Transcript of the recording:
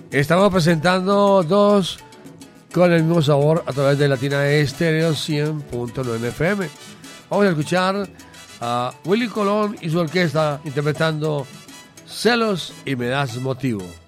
Estamos presentando dos con el mismo sabor a través de Latina Estéreo 100.9 FM. Vamos a escuchar a Willy Colón y su orquesta interpretando Celos y Me Das Motivo.